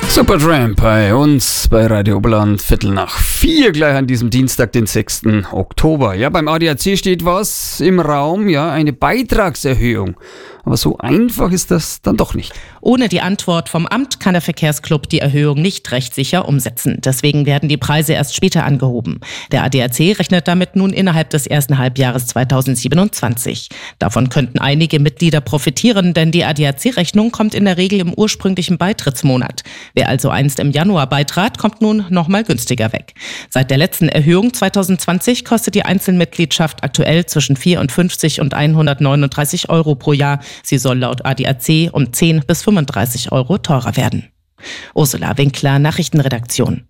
Supertramp bei uns bei Radio Oberland, 3:45 gleich an diesem Dienstag, den 6. Oktober. Ja, beim ADAC steht was im Raum, ja, eine Beitragserhöhung. Aber so einfach ist das dann doch nicht. Ohne die Antwort vom Amt kann der Verkehrsclub die Erhöhung nicht rechtssicher umsetzen. Deswegen werden die Preise erst später angehoben. Der ADAC rechnet damit nun innerhalb des ersten Halbjahres 2027. Davon könnten einige Mitglieder profitieren, denn die ADAC-Rechnung kommt in der Regel im ursprünglichen Beitrittsmonat. Wer also einst im Januar beitrat, kommt nun nochmal günstiger weg. Seit der letzten Erhöhung 2020 kostet die Einzelmitgliedschaft aktuell zwischen 54 und 139 Euro pro Jahr. Sie soll laut ADAC um 10 bis 35 Euro teurer werden. Ursula Winkler, Nachrichtenredaktion.